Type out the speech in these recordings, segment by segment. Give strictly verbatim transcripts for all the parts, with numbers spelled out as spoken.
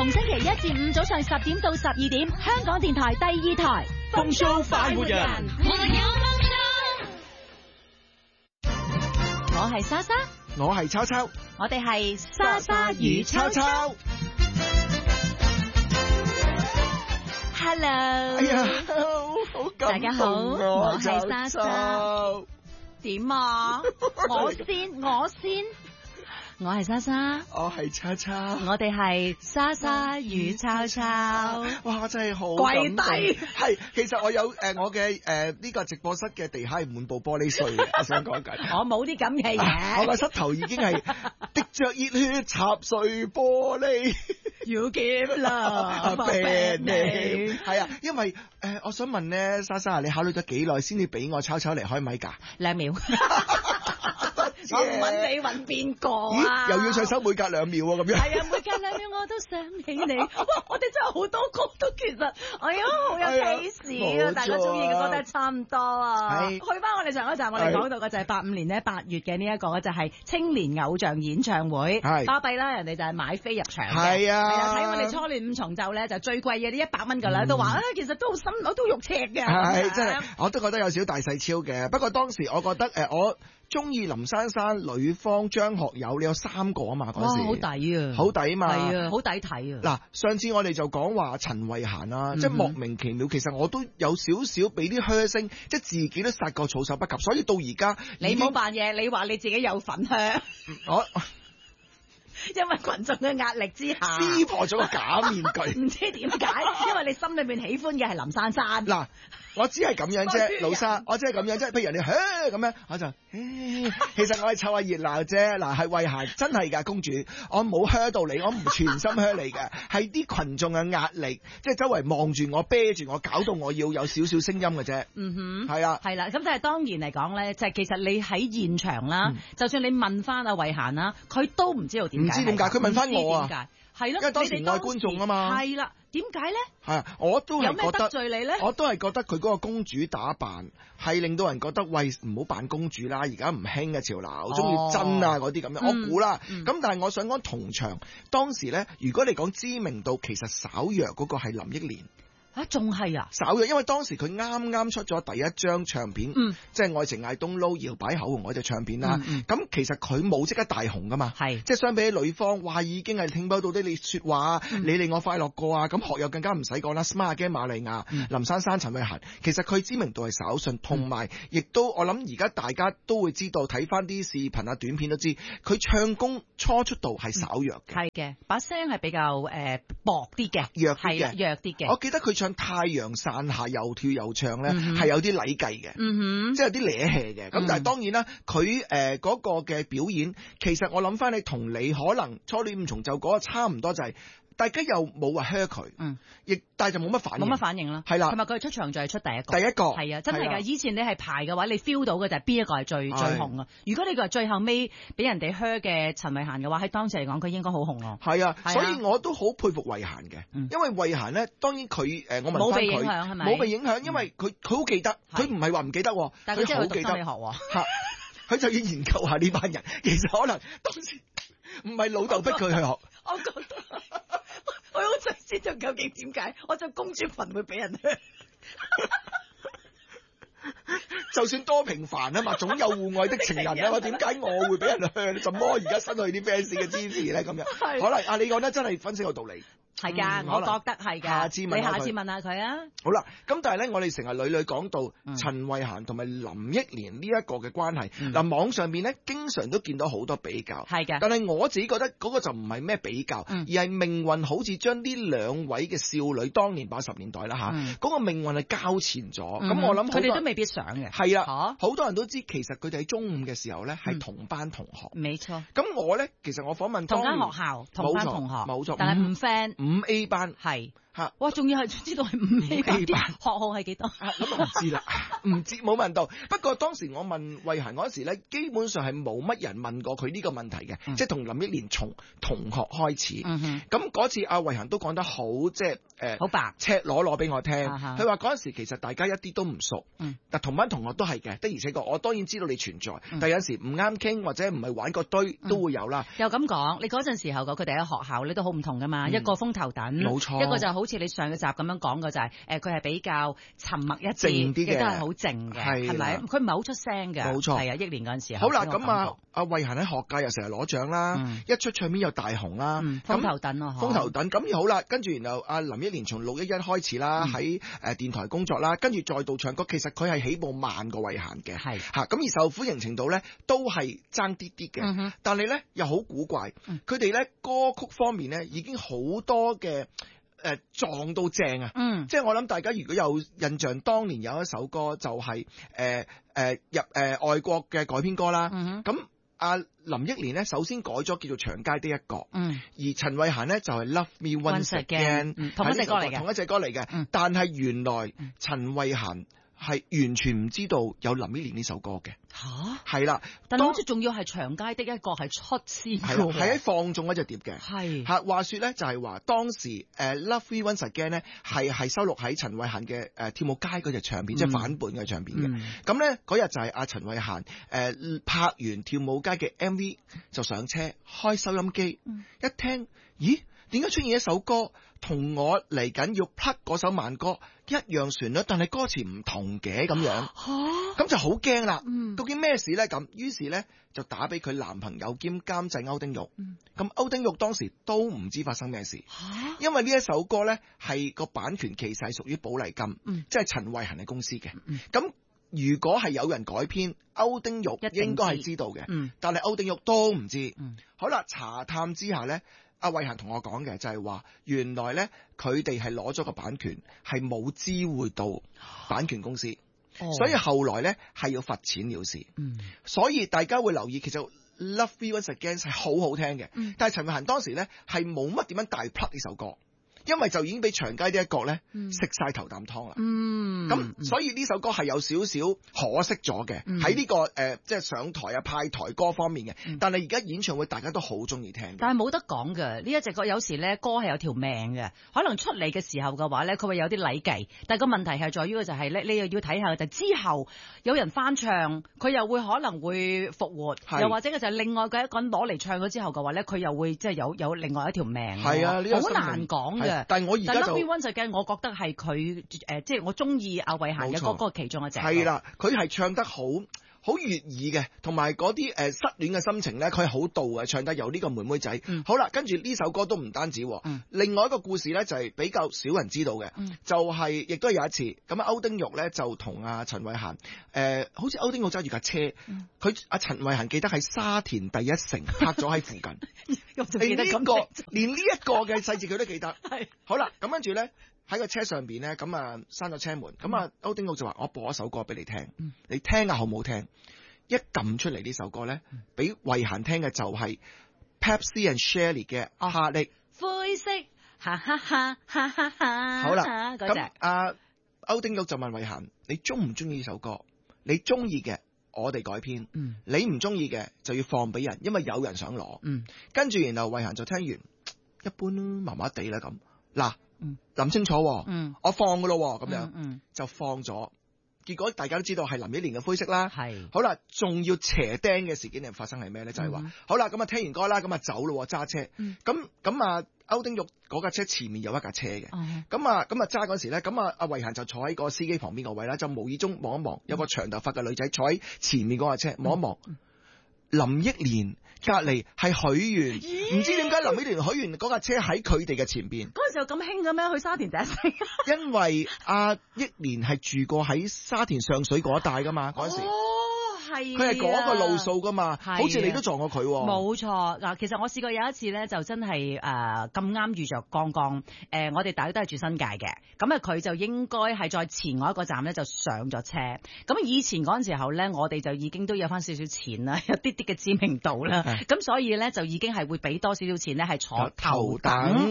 逢星期一至五早上十點到十二點，香港電台第二台風騷快活人。 我係莎莎， 我係秋秋， 我哋係莎莎與秋秋。Hello， 哎呀，好感動啊， 大家好，我係莎秋莎。 秋點啊？我先，我先。我係莎莎， 我係秋秋， 我哋係莎莎與秋秋。 哇！我真係好跪低， 係其實我有誒、呃、我嘅誒呢個直播室嘅地下係滿布玻璃碎嘅，我想講緊。 我冇啲咁嘅嘢， 我個膝頭已經係滴着熱血插碎玻璃。 You give love a 你係啊，因為誒、呃，我想問咧，莎莎，你考慮咗幾耐先至俾我秋秋嚟開咪㗎？ 兩秒。我唔揾你揾邊個啊？ 又要唱首每隔兩秒喎，咁樣。 係啊，每隔兩秒我都想起你。哇！我哋真係好多歌都其實，哎呀，好有 taste 啊！大家中意嘅歌都係差唔多啊。去翻我哋上一集，我哋講到嘅就係八五年咧八月嘅呢一個就係青年偶像演唱會。係巴閉啦，人哋就係買飛入場嘅。係啊，係啊，睇我哋初戀五重奏咧就最貴嘅呢一百蚊㗎啦，都話啊，其實都好心攞都肉赤嘅。 係真係，我都覺得有少少大細超嘅。不過當時我覺得誒我。中意林珊珊、呂方、張學友，你有三個啊嘛嗰時， 好抵啊， 好抵嘛， 係啊，好抵睇啊！ 嗱，上次我哋就講話陳慧嫻啦，嗯、即係莫名其妙，其實我都有少少俾啲噓聲，即係自己都殺過措手不及，所以到而家你冇扮嘢，你話你自己有份噓，我因為群眾嘅壓力之下， 撕破咗個假面具， 唔知點解，因為你心裏面喜歡嘅係林珊珊。 嗱。我只係咁樣啫，老沙，我只係咁樣啫。譬如人哋噓咁樣，我就，其實我係湊下熱鬧啫。嗱，係慧嫻，真係㗎，公主，我冇噓到你，我唔全心噓你嘅，係啲群眾嘅壓力，即係周圍望住我，啤住我，搞到我要有少少聲音嘅啫。嗯哼，係啊， 係啦。咁但係當然嚟講咧，就係其實你喺現場啦，嗯、就算你問翻阿慧嫻啦，佢都唔知道點解， 唔知點解，佢問翻我啊， 係咯， 因為當時愛觀眾啊嘛， 係啦。點解咧？ 係啊，我都係覺得有咩得罪你咧？ 我都係覺得佢嗰個公主打扮係令到人覺得，喂，唔好扮公主啦，而家唔興嘅潮流，中意真啊嗰啲咁樣。我估啦，咁、嗯嗯、但係我想講同場當時咧，如果你講知名度，其實稍弱嗰個係林憶蓮。 啊，仲係啊， 稍弱，因為當時佢啱啱出咗第一張唱片，嗯、即係《愛情 I Don't Know》搖擺口紅嗰隻唱片啦。咁、嗯嗯、其實佢冇即刻大紅噶嘛，係即係相比起呂方，哇已經係聽不到啲你說話，嗯、你令我快樂過啊！咁學友更加唔使講啦 ，Smart 嘅瑪麗亞、嗯、林珊珊、陳慧嫻，其實佢知名度係稍遜，同埋亦都我諗而家大家都會知道，睇翻啲視頻啊、短片都知，佢唱功初出道係稍弱嘅，係嘅、嗯，把聲係比較誒、呃、薄啲嘅，弱啲嘅，弱啲嘅。我記得佢唱太陽傘下又跳又唱咧，係、嗯、有啲禮計嘅，嗯、即係有啲嗲氣嘅。咁、嗯、但係當然啦，佢誒嗰個嘅表演，其實我諗翻你同你可能初戀五重奏嗰個差唔多，就係、是。大家又冇話噓佢，嗯，亦但係就冇乜反應，冇乜反應啦，係啦。同埋佢出場就係出第一個，第一個係啊，真係㗎。以前你係排嘅話，你 feel 到嘅就係邊一個係最最紅啊。如果你個係最後尾俾人哋噓嘅陳慧嫻嘅話，喺當時嚟講，佢應該好紅咯。係啊，所以我都好佩服慧嫻嘅，因為慧嫻咧，當然佢誒我問翻佢冇被影響係咪？冇被影響，因為佢佢好記得，佢唔係話唔記得，但係佢好記得。嚇，佢就要研究下呢班人，其實可能當時唔係老豆逼佢去學。我覺得。我好想知道究竟點解，我就公主裙會俾人噓。就算多平凡啊嘛，總有戶外的情人啊嘛，點解我會俾人噓？怎麼而家失去啲 fans 嘅支持咧？咁樣，可能啊，你講得真係分析有道理。係㗎，嗯、我覺得係㗎。下次問下你下次問下佢啊。好啦，咁但係咧，我哋成日屢屢講到陳慧嫻同埋林憶蓮呢一個嘅關係。嗱、嗯，網上邊咧經常都見到好多比較。係嘅。但係我自己覺得嗰個就唔係咩比較，嗯、而係命運好似將呢兩位嘅少女，當年八十年代啦嚇，嗰、嗯、個命運係交纏咗。咁、嗯、我諗佢哋都未必想嘅。係啊，好多人都知其實佢哋喺中五嘅時候咧係同班同學。冇錯。咁我咧其實我訪問同間學校同班同學，冇錯，但係唔 friend。五 A 班係嚇， 哇！仲要係知道係五 A 班，學號係幾多？ 咁我唔知啦，唔知冇問到。不過當時我問慧嫻嗰時咧，基本上係冇乜人問過佢呢個問題嘅，嗯、即係同林憶蓮從同學開始。咁嗰、嗯、次阿慧嫻都講得好，即係誒，好、呃、白赤裸裸俾我聽。佢話嗰陣時其實大家一啲都唔熟，嗯、但同班同學都係嘅，的而且確我當然知道你存在，嗯、但有時唔啱傾或者唔係玩個堆、嗯、都會有啦。 又咁講，你嗰陣時候佢哋喺學校你都好唔同噶嘛，嗯、一個風頭躉，冇錯，一個就好似你上個集咁樣講嘅就係、是、誒，佢、呃、係比較沉默一啲，靜啲嘅，亦都係好靜嘅，係咪？佢唔係好出聲嘅，冇錯，係啊，憶蓮嗰陣時候。好啦，咁啊，阿慧嫻喺學界又成日攞獎啦，嗯、一出唱片又大紅啦，嗯、風頭躉咯， 風頭躉咁好啦，跟住然後阿林憶蓮從六一一開始啦，喺誒、嗯、電台工作啦，跟住再到唱歌，其實佢係起步慢過慧嫻嘅，係嚇咁而受歡迎程度咧都係爭啲啲嘅，嗯、哼但係咧又好古怪，佢哋咧歌曲方面咧已經好多嘅。誒、呃、撞到正啊！嗯，即係我諗大家如果有印象，當年有一首歌就係誒誒入誒、呃、外國嘅改編歌啦。嗯咁哼阿林憶蓮咧首先改咗叫做《長街的一角》。嗯，而陳慧嫻咧就係、是、Love Me Once Again，、嗯、同一隻歌嚟嘅，同一隻歌嚟嘅。嗯、但係原來陳慧嫻係完全唔知道有林憶蓮呢首歌嘅。吓？係啦， 但係好似仲要係長街的一個係出先嘅， 係喺放縱一隻碟嘅。係嚇話説咧，就係話當時誒、uh, Love Me Once Again 咧係係收錄喺陳慧嫻嘅誒跳舞街嗰隻唱片，嗯、即係反叛嘅唱片嘅。咁咧嗰日就係阿陳慧嫻誒、uh, 拍完跳舞街嘅 M V 就上車開收音機，嗯、一聽咦？點解出現一首歌同我嚟緊要 plug 嗰首慢歌一樣旋律，但係歌詞唔同嘅咁樣，咁、啊、就好驚啦。嗯、究竟咩事呢？咁於是呢，就打俾佢男朋友兼監製歐丁玉。咁、嗯、歐丁玉當時都唔知發生咩事，啊、因為呢一首歌呢係個版權其實係屬於寶麗金，嗯、即係陳慧嫻嘅公司嘅。咁、嗯、如果係有人改編，歐丁玉應該係知道嘅，嗯、但係歐丁玉都唔知。嗯、好啦，查探之下呢。阿慧嫻同我講嘅就係話，原來咧佢哋係攞咗個版權，係冇知會到版權公司，哦、所以後來咧係要罰錢了事。嗯，所以大家會留意，其實 Love Me Once Again 係好好聽嘅，嗯、但係陳慧嫻當時咧係冇乜點樣大 plug 呢首歌。因為就已經俾長街呢一角咧食晒頭啖湯啦，嗯，咁所以呢首歌係有少少可惜咗嘅，喺呢個誒即係上台啊派台歌方面嘅，但係而家演唱會大家都好中意聽。但係冇得講嘅，呢一隻歌有時咧歌係有條命嘅，可能出嚟嘅時候嘅話咧，佢會有啲禮計，但係個問題係在於嘅就係咧，你又要睇下就之後有人翻唱，佢又會可能會復活，是又或者嘅就係另外嘅一個人攞嚟唱咗之後嘅話咧，佢又會即係有有另外一條命，係啊，好難講嘅。 但係我而家就 Love Me Once Again，我覺得係佢誒，即係我中意阿慧嫻嘅嗰個其中一隻。 係啦，佢係唱得好好悅耳嘅，同埋嗰啲誒失戀嘅心情咧，佢係好到嘅，唱得有呢個妹妹仔。嗯、好啦，跟住呢首歌都唔單止，嗯、另外一個故事咧就係比較少人知道嘅，嗯、就係亦都係有一次咁啊，歐丁玉咧就同阿陳慧嫻誒，好似歐丁玉揸住架車，佢阿陳慧嫻記得喺沙田第一城泊咗喺附近。連呢、這個連呢一個嘅細節佢都記得。係好啦，咁跟住咧喺個車上邊咧，咁啊閂咗車門，咁啊歐丁玉就話：我播一首歌俾你聽，嗯、你聽下好唔好聽？一撳出嚟呢首歌咧，俾慧嫻聽嘅就係 Pepsi and Shirley 嘅《壓力灰色》，哈哈哈哈哈哈。 好啦，咁阿歐丁玉就問慧嫻：你中唔中意呢首歌？你中意嘅，我哋改編；嗯、你唔中意嘅，就要放俾人，因為有人想攞。嗯、跟住然後慧嫻就聽完，一般麻麻地啦咁。嗱，諗、嗯、清楚、哦，嗯、我放噶咯，咁樣、嗯嗯、就放咗。結果大家都知道係林憶蓮嘅灰色啦，係是好啦，仲要斜釘嘅事件係發生係咩咧？就係、是、話、嗯、好啦，咁啊聽完歌啦，咁啊走咯，揸車，咁咁啊歐丁玉嗰架車前面有一架車嘅，咁啊咁啊揸嗰時咧，咁啊阿慧嫻就坐喺個司機旁邊個位啦，就無意中望一望，有個長頭髮嘅女仔坐喺前面嗰架車，望一望。嗯林憶蓮隔籬係許願，唔知點解林憶蓮許願嗰架車喺佢哋嘅前邊。 嗰陣時候咁興嘅咩？去沙田第一城。 因為阿憶蓮係住過喺沙田上水嗰一帶噶嘛，嗰陣時。佢係嗰個路數噶嘛，好似你都撞過佢。 冇錯嗱，其實我試過有一次咧，就真係誒咁啱遇着剛剛誒，我哋大家都係住新界嘅，咁啊佢就應該係在前外一個站咧就上咗車。咁以前嗰陣時候咧，我哋就已經都有翻少少錢啦，有啲啲嘅知名度啦，咁所以咧就已經係會俾多少少錢咧係坐頭等。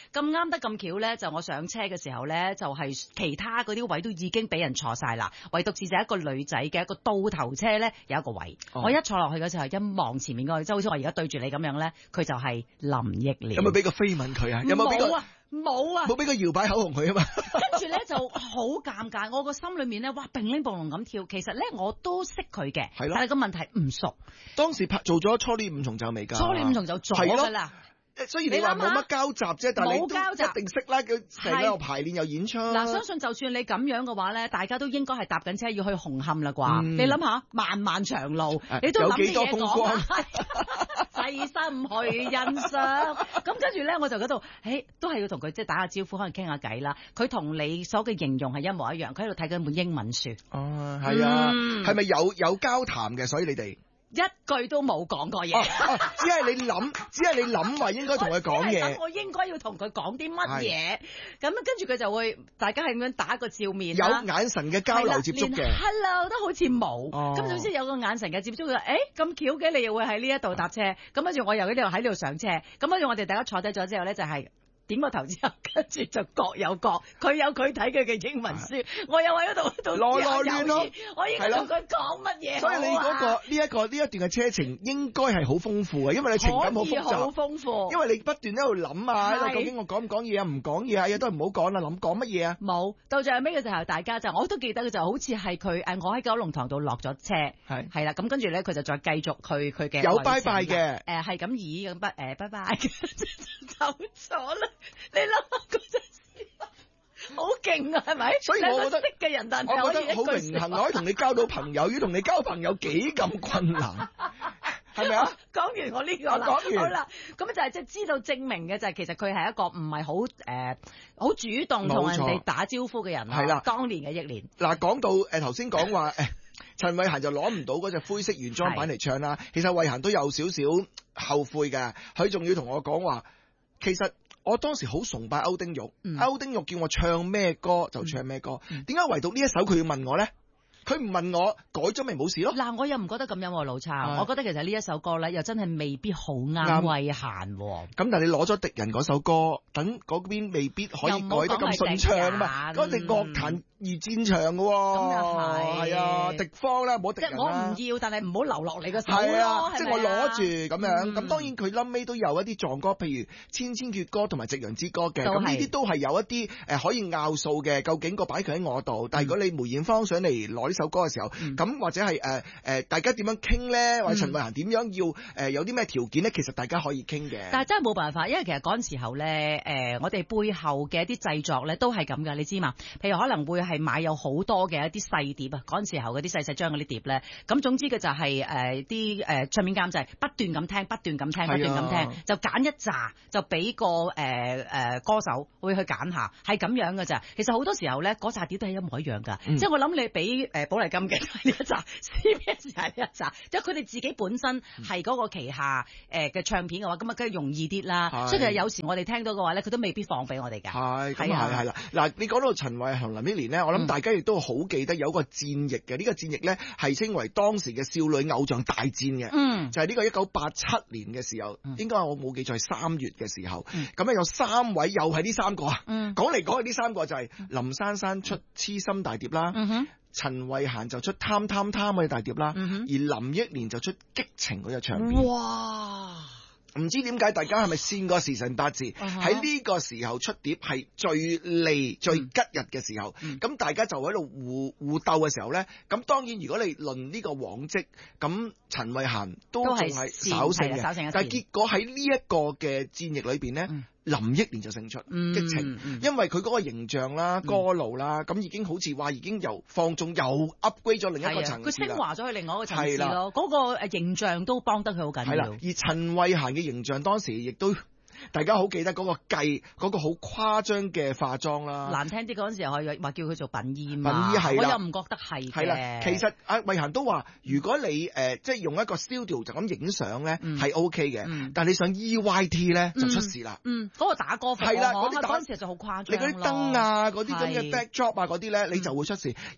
咁啱得咁巧咧，就我上車嘅時候咧，就係、是、其他嗰啲位都已經俾人坐晒啦，唯獨是就一個女仔嘅一個倒頭車咧有一個位，哦、我一坐落去嗰時候一望前面嗰個，即係好似我而家對住你咁樣咧，佢就係林憶蓮。有冇俾個飛吻佢啊？有冇俾個？ 冇啊！ 冇俾個搖擺口紅佢啊嘛。 跟住咧就好尷尬，我個心裏面咧，哇，乒鈴乓啷咁跳。其實咧我都識佢嘅，但係個問題唔熟。 當時拍做咗初戀五重奏未㗎？ 初戀五重奏做咗啦。 雖然你話冇乜交集啫，但係你都一定識啦。佢成日又排練又演出。 嗱，相信就算你咁樣嘅話咧，大家都應該係搭緊車要去紅磡啦啩？你諗下，漫漫長路，你都諗啲嘢講，細心去欣賞。咁跟住咧，我就嗰度，誒，都係要同佢即係打下招呼，可能傾下偈啦。佢同你所嘅形容係一模一樣，佢喺度睇緊本英文書。 哦，係啊，係咪有有交談嘅？所以你哋。 一句都冇講過嘢、啊啊，只係你諗，只係你諗話應該同佢講嘢。 我應該要同佢講啲乜嘢？咁跟住佢就會，大家係咁樣打個照面， 有眼神嘅交流接觸嘅。 Hello 都好似冇，咁、哦、總之有個眼神嘅接觸嘅。誒咁巧嘅，你又會喺呢一度搭車，咁跟住我又喺呢度喺呢度上車，咁跟住我哋大家坐低咗之後咧，就係、是。點個頭之後，跟住就各有各，佢有佢睇佢嘅英文書，我又喺度度囉囉攣咯。 我應該同佢講乜嘢？ 所以你嗰、那個呢一、這個呢一段嘅車程應該係好豐富嘅，因為你情感好複雜。 好豐富。 因為你不斷喺度諗啊，喺度究竟我講唔講嘢啊？唔講嘢啊，嘢都唔好講啦，諗講乜嘢啊？ 冇。到最後尾嘅時候，大家就我都記得嘅就好似係佢誒，我喺九龍塘度落咗車，係係啦，咁跟住咧佢就再繼續去佢嘅。 有拜拜嘅。誒係咁以咁不誒拜拜，走咗啦。你諗。嗰陣時好勁啊，係咪？ 所以我覺得識嘅人，但係我覺得好榮幸，可以同你交到朋友。要同你交朋友幾咁困難，係咪啊？ 講完我呢個啦，講完好啦，咁就係即係知道證明嘅就係其實佢係一個唔係好誒好主動同人哋打招呼嘅人。係啦，當年嘅憶蓮。嗱， 講到誒頭先講話誒陳慧嫻就攞唔到嗰隻灰色原裝版嚟唱啦。其實慧嫻都有少少後悔嘅，佢仲要同我講話，其實。我當時好崇拜歐丁玉，嗯、歐丁玉叫我唱咩歌就唱咩歌，點解、嗯、唯獨呢一首佢要問我咧？佢唔問我改咗咪冇事咯。嗱， 我又唔覺得咁樣喎，老抄。我覺得其實呢一首歌咧，又真係未必好啱慧嫻。咁但係你攞咗敵人嗰首歌，等嗰邊未必可以改得咁順暢啊嘛。嗰隻樂壇如戰場嘅喎。咁又係。係啊，敵方啦，冇敵人啦。即係我唔要，但係唔好留落你個手咯。係啊，即係我攞住咁樣。咁當然佢臨尾都有一啲撞歌，譬如《千千闕歌》同埋《夕陽之歌》嘅。咁呢啲都係有一啲誒可以拗數嘅。究竟個擺佢喺我度，但係如果你梅艷芳上嚟攞呢首歌嘅時候，咁、嗯、或者係誒誒，大家點樣傾咧？或者陳慧嫻點樣要誒、呃、有啲咩條件咧？其實大家可以傾嘅。但係真係冇辦法，因為其實嗰陣時候咧，誒、呃、我哋背後嘅一啲製作咧都係咁噶，你知嘛？譬如可能會係買有好多嘅一啲細碟啊，嗰陣時候嗰啲細細張嗰啲碟咧，咁總之嘅就係誒啲誒唱片監製不斷咁聽，不斷咁聽，不斷咁聽，聽，就揀一紮就俾個誒誒、呃呃、歌手會去揀下，係咁樣噶咋。其實好多時候咧，嗰紮碟都係一模一樣噶，嗯、即係我諗你俾誒寶麗金嘅呢一紮 C B S 係呢一紮，即係佢哋自己本身係嗰個旗下誒嘅唱片嘅話，咁啊梗係容易啲啦。是所以其實有時我哋聽到嘅話咧，佢都未必放俾我哋㗎。係咁係係啦。嗱，你講到陳慧嫻同林憶蓮咧，我諗大家亦都好記得有個戰役嘅，呢、嗯、個戰役咧係稱為當時嘅少女偶像大戰嘅。嗯，就係呢個一九八七年嘅時候，嗯、應該我冇記錯係三月嘅時候。咁咧、嗯、有三位又係呢三個啊。嗯，講嚟講去呢三個就係林珊珊出痴心大碟啦。嗯哼。陳慧嫻就出貪貪貪嗰隻大碟啦，嗯、哼而林憶蓮就出激情嗰隻唱片。哇！唔知點解大家係咪先個時辰八字喺呢、uh huh. 個時候出碟係最利、嗯、最吉日嘅時候，咁、嗯、大家就喺度互互鬥嘅時候咧，咁當然如果你論呢個往績，咁陳慧嫻都仲係稍勝嘅，但係結果喺呢一個嘅戰役裏邊咧。嗯林憶蓮就勝出、嗯、激情，嗯、因為佢嗰個形象啦、歌路啦，咁、嗯、已經好似話已經由放縱又 upgrade 咗另一個層次，佢升華咗去另外一個層次咯。嗰個誒形象都幫得佢好緊要。係啦，而陳慧嫻嘅形象當時亦都。大家好記得嗰個計嗰、嗰個好誇張嘅化妝啦，難聽啲嗰陣時可以話叫佢做品衣嘛，品衣係啦，我又唔覺得係係啦。其實阿慧嫻都話，如果你誒、呃、即係用一個 studio 就咁影相咧係 OK 嘅，嗯、但係你上 E Y T 咧就出事啦。嗯，嗰、嗯嗰個打歌服係啦，嗰啲嗰陣時就好誇張，你嗰啲燈啊，嗰啲咁嘅 backdrop 啊，嗰啲咧你就會出事。而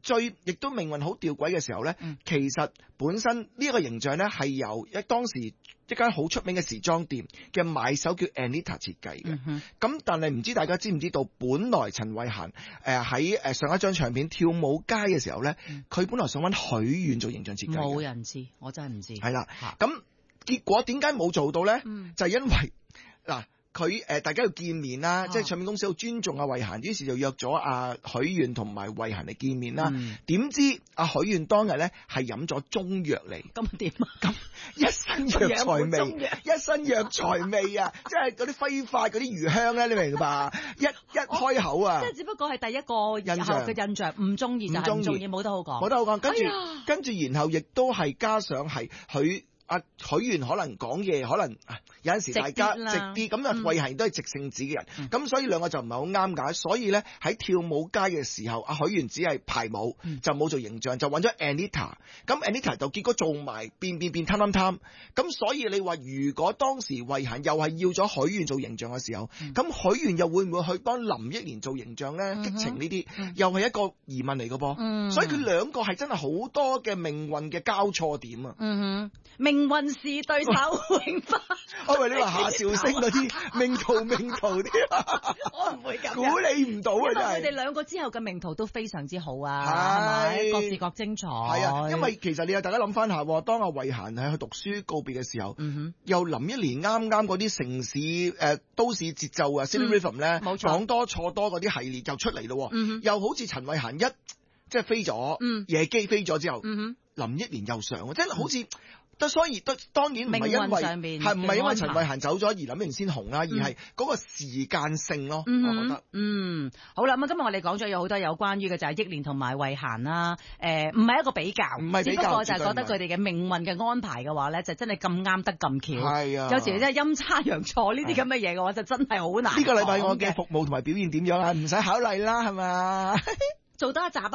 最亦都命運好吊詭嘅時候咧，嗯、其實本身呢一個形象咧係由一當時一間好出名嘅時裝店嘅買手叫 Anita 設計嘅。咁、嗯、但係唔知大家知唔知道，本來陳慧嫻誒喺誒上一張唱片跳舞街嘅時候咧，佢、嗯、本來想揾許願做形象設計。 冇人知，我真係唔知。 係啦，咁結果點解冇做到咧？嗯、就係因為嗱。佢誒大家要見面啦，啊、即係唱片公司好尊重阿慧嫻，於是就約咗阿許願同埋慧嫻嚟見面啦。點、嗯、知阿許願當日咧係飲咗中藥嚟， 咁點啊？咁一身藥材味，一身藥材味啊！即係嗰啲揮發嗰啲餘香咧，你明嘛？一一開口啊， 即係只不過係第一個印象嘅印象，唔中意就係唔中意，冇得好講， 冇得好講。跟住、 哎、跟住，然後亦都係加上係許。阿許願可能講嘢，可能有陣時大家直啲，咁啊慧嫻都係直性子嘅人，咁、嗯、所以兩個就唔係好啱㗎。所以咧喺跳舞街嘅時候，阿許願只係排舞，嗯、就冇做形象，就揾咗 Anita。咁 Anita 就結果做埋變變變貪貪貪。咁所以你話如果當時慧嫻又係要咗許願做形象嘅時候，咁許願又會唔會去幫林憶蓮做形象咧？嗯、激情呢啲、嗯、又係一個疑問嚟嘅噃。嗯、所以佢兩個係真係好多嘅命運嘅交錯點啊！ 嗯哼，命運是對手永不。 我以為你話夏韶聲嗰啲命途命途啲， 我唔會咁。 估你唔到啊！真係。 佢哋兩個之後嘅命途都非常之好啊，係咪？各自各精彩。 係啊，因為其實你啊，大家諗翻下，當阿慧嫻喺去讀書告別嘅時候，嗯、哼又臨一年啱啱嗰啲城市誒、呃、都市節奏啊 City Rhythm 咧，冇錯，講多錯多嗰啲系列就出嚟咯，嗯、哼又好似陳慧嫻一即係飛咗，嗯、夜機飛咗之後，嗯、哼臨一年又上，即係好似。所以都當然唔係因為係唔係因為陳慧嫻走咗而林憶蓮先紅啦，而係嗰個時間性咯。嗯、我覺得嗯好啦，咁今日我哋講咗有好多有關於嘅就係憶蓮同埋慧嫻啦。誒唔係一個比較，唔係比較，只不過就係覺得佢哋嘅命運嘅安排嘅話咧，就真係咁啱得咁巧。係啊，有時真係陰差陽錯呢啲咁嘅嘢嘅話，就真係好難。呢個禮拜我嘅服務同埋表現點樣啊？唔使考慮啦，係嘛？ 做多一集啊！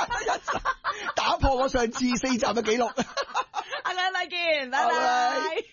打破我上次四集嘅紀錄。 下個禮拜見，拜拜。